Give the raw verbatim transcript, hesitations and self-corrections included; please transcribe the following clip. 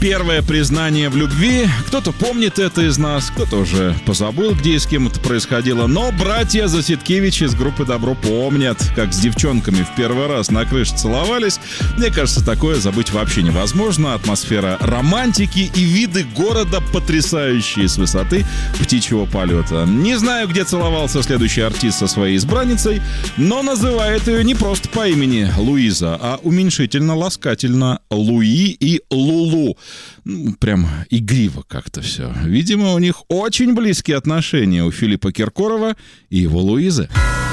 Первое признание в любви. Кто-то помнит это из нас, кто-то уже позабыл, где и с кем это происходило. Но братья Заситкевичи из группы «Добро» помнят, как с девчонками в первый раз на крыше целовались. Мне кажется, такое забыть вообще невозможно. Атмосфера романтики и виды города потрясающие с высоты птичьего полета. Не знаю, где целовался следующий артист со своей избранницей, но называет ее не просто по имени Луиза, а уменьшительно-ласкательно Луи и Лулу. Ну, прям игриво как-то все. Видимо, у них очень близкие отношения у Филиппа Киркорова и его Луизы.